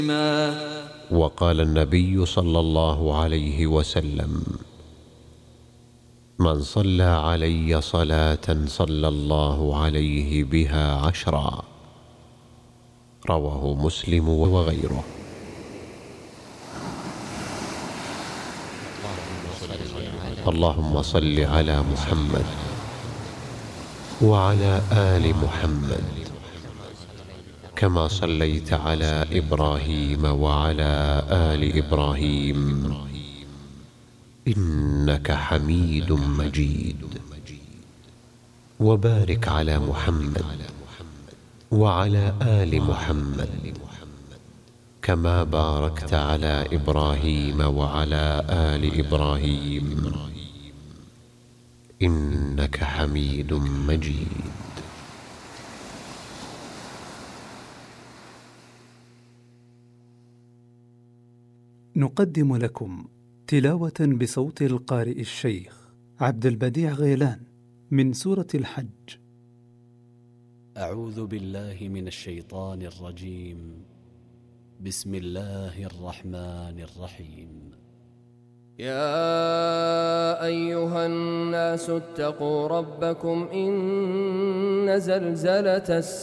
وقال النبي صلى الله عليه وسلم: من صلى علي صلاة صلى الله عليه بها 10. رواه مسلم وغيره. اللهم صل على محمد وعلى آل محمد كما صليت على إبراهيم وعلى آل إبراهيم إنك حميد مجيد. وبارك على محمد وعلى آل محمد كما باركت على إبراهيم وعلى آل إبراهيم إنك حميد مجيد. نقدم لكم تلاوة بصوت القارئ الشيخ عبد البديع غيلان من سورة الحج. أعوذ بالله من الشيطان الرجيم. بسم الله الرحمن الرحيم. يا أيها الناس اتقوا ربكم إن زلزلة